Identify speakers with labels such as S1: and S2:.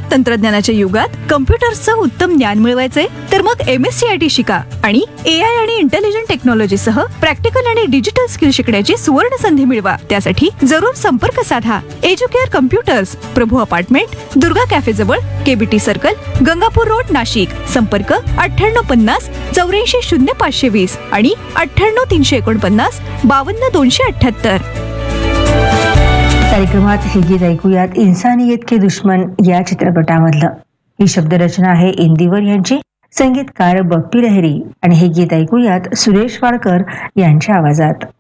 S1: तंत्रज्ञानाच्या युगात कम्प्युटर्सचं उत्तम ज्ञान मिळवायचंय तर मग MSc IT शिका आणि AI आणि इंटेलिजंट टेक्नॉलॉजी सह प्रॅक्टिकल आणि डिजिटल स्किल शिकण्याची सुवर्ण संधी मिळवा. त्यासाठी जरूर संपर्क साधा. एज्युकेअर कम्प्युटर्स, प्रभू अपार्टमेंट, दुर्गा कॅफे जवळ, KBT circle, Gangapur road, Nashik. संपर्क 9850 84 0520 आणि 98 349 52 278.
S2: कार्यक्रमात हे गीत ऐकूयात इन्सानियत के दुश्मन या चित्रपटामधलं. ही शब्दरचना आहे इंदिवर यांची, संगीतकार बप्पी लहिरी आणि हे गीत ऐकूयात सुरेश वाडकर यांच्या आवाजात.